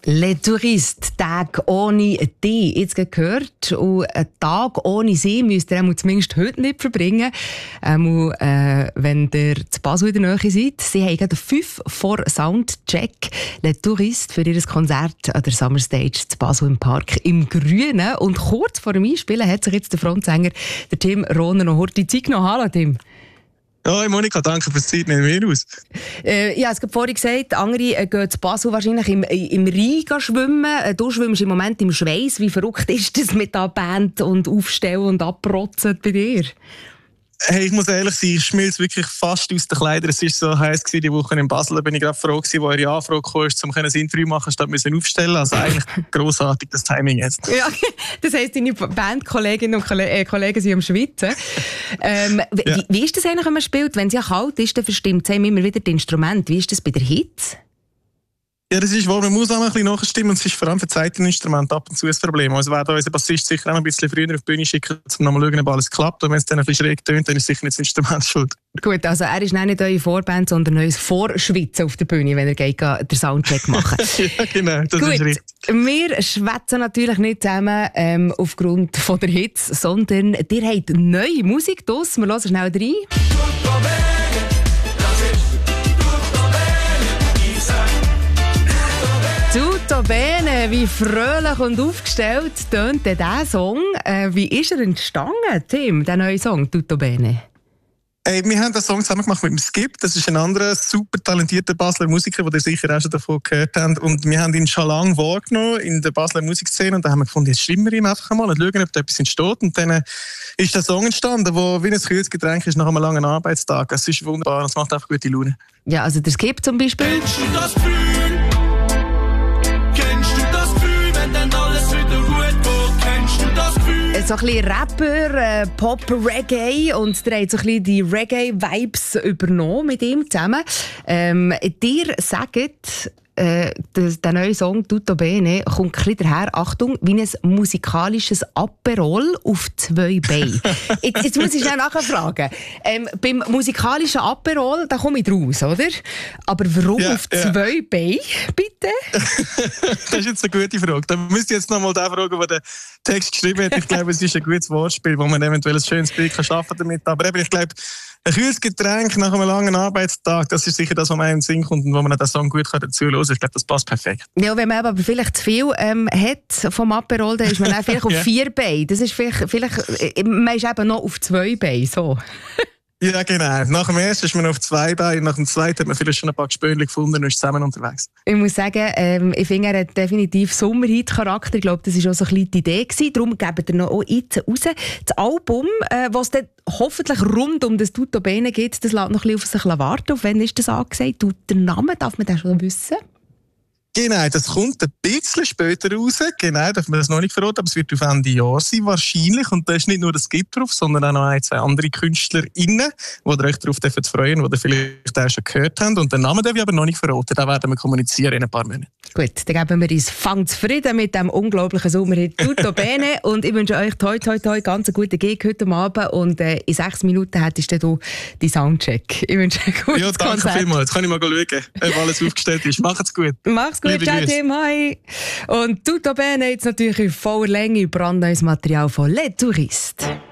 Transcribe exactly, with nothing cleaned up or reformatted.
Les Touristes, Tag ohne die, jetzt gehört. Und einen Tag ohne sie müsst ihr zumindest heute nicht verbringen. Ähm, äh, wenn ihr zu Basel in der Nähe seid. Sie haben gerade fünf vor Soundcheck. Les Touristes für ihr Konzert an der Summer Stage zu Basel im Park im Grünen. Und kurz vor dem Einspielen hat sich jetzt der Frontsänger, der Tim Rohner, noch die Zeit genommen. Hallo Tim. Hoi Monika, danke fürs Zeit mit mir aus. Äh, ja, es gibt vorhin gesagt, andere äh, gehen zu Basel wahrscheinlich im, im Rhein schwimmen. Äh, du schwimmst im Moment im Schweiß. Wie verrückt ist das mit der Band und Aufstellen und Abrotzen bei dir? Hey, ich muss ehrlich sein, ich schmilze wirklich fast aus den Kleidern. Es war so heiß gewesen, die Woche in Basel. Da bin ich gerade froh gewesen, wo eure Anfrage kam, um ein Interview machen statt müssen aufstellen. Also eigentlich grossartig das Timing jetzt. Ja, das heisst, deine Bandkolleginnen und Kollegen sind am Schwitzen. Ähm, ja. wie, wie ist das eigentlich, wenn man spielt? Wenn es ja kalt ist, dann verstimmt es immer wieder das Instrument. Wie ist das bei der Hitze? Ja, das ist wahr. Man muss auch ein bisschen nachstimmen und es ist vor allem für Zeiteninstrumente ab und zu ein Problem. Also werden unser Bassist sicher auch ein bisschen früher auf die Bühne schicken, um nochmal schauen, ob alles klappt. Und wenn es dann ein bisschen schräg tönt, dann ist sicher nicht das Instrument schuld. Gut, also er ist nicht eure Vorband, sondern euer Vorschwitzen auf der Bühne, wenn er geht, den Soundcheck machen. Ja, genau, das Gut, ist richtig. Wir schwätzen natürlich nicht zusammen ähm, aufgrund von der Hitze, sondern ihr habt neue Musik draus. Wir hören schnell rein. Tutto bene, wie fröhlich und aufgestellt tönt dieser Song. Äh, wie ist er entstanden, Tim, der neue Song, Tutto bene? Hey, wir haben den Song zusammen gemacht mit dem Skip. Das ist ein anderer super talentierter Basler Musiker, den ihr sicher auch schon davon gehört habt. Und wir haben ihn schon lange wahrgenommen in der Basler Musikszene. Und da haben wir gefunden, jetzt schreiben wir ihm einfach mal und schauen, ob da etwas entsteht. Und dann äh, ist der Song entstanden, der wie ein kühles Getränk ist nach einem langen Arbeitstag. Es ist wunderbar, es macht einfach gute Laune. Ja, also der Skip zum Beispiel. Kennst du das Gefühl? Kennst du das Gefühl, wenn dann alles wieder gut geht? Kennst du das Gefühl? So ein bisschen Rapper, äh, Pop, Reggae und der hat so ein bisschen die Reggae-Vibes übernommen mit ihm zusammen. Ähm, dir sagt, äh, der, der neue Song «Tutto bene» kommt ein bisschen daher, Achtung, wie ein musikalisches Aperol auf zwei Beinen. jetzt, jetzt muss ich schnell nachfragen. Ähm, beim musikalischen Aperol, da komme ich raus, oder? Aber warum ja, auf ja. zwei Beinen, bitte? Das ist jetzt eine gute Frage. Da müsst ihr jetzt noch mal den fragen, der den Text geschrieben hat. Ich glaube, es ist ein gutes Wortspiel, wo man eventuell ein schönes Bild kann schaffen damit. Aber eben, ich glaube, ein kühles Getränk nach einem langen Arbeitstag, das ist sicher das, was man in den Sinn kommt und wo man den Song gut dazu hören kann. Ich glaube, das passt perfekt. Ja, wenn man aber vielleicht zu viel ähm, hat vom Aperol, dann ist man dann vielleicht auf ja. vier Beinen. Das ist vielleicht, vielleicht, man ist eben noch auf zwei Beinen, so. Ja, genau. Nach dem ersten ist man auf zwei Beinen, nach dem zweiten hat man vielleicht schon ein paar Gespönchen gefunden und ist zusammen unterwegs. Ich muss sagen, ähm, ich finde, er hat definitiv Sommerhit-Charakter. Ich glaube, das war auch so ein bisschen die Idee gewesen. Darum geben wir noch auch jetzt raus. Das Album, äh, was dann hoffentlich rund um das Tutto bene geht, das lässt noch ein bisschen auf sich warten. Auf wann ist das angesagt? Der Name, darf man das schon wissen? Genau, das kommt ein bisschen später raus. Genau, darf man das noch nicht verraten, aber es wird auf Ende Jahr sein, wahrscheinlich. Und da ist nicht nur das Skip drauf, sondern auch noch ein, zwei andere KünstlerInnen, die ihr euch darauf freuen, die ihr vielleicht auch schon gehört habt. Und den Namen darf ich aber noch nicht verraten, den werden wir kommunizieren in ein paar Monaten. Gut, dann geben wir uns «Fang zufrieden» mit dem unglaublichen Sommerhit «Tutto bene» und ich wünsche euch toi toi toi ganz einen guten Gig heute Abend und äh, in sechs Minuten hättest du die Soundcheck. Ich wünsche ein gutes Ja, danke Konzert. vielmals. Jetzt kann ich mal schauen, ob alles aufgestellt ist. Macht's gut. Mach's gut, ciao Tim, hi. Und «Tutto bene» jetzt natürlich in voller Länge brandneues Material von «Les Touristes».